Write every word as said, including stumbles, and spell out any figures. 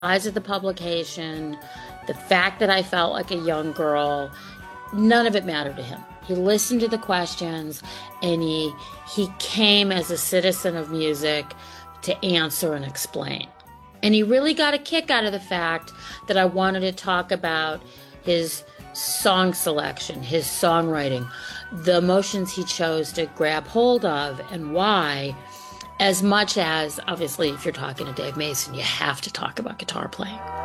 size of the publication, the fact that I felt like a young girl, none of it mattered to him. He listened to the questions and he he came as a citizen of music to answer and explain. And he really got a kick out of the fact that I wanted to talk about his song selection, his songwriting, the emotions he chose to grab hold of and why, as much as, obviously, if you're talking to Dave Mason, you have to talk about guitar playing.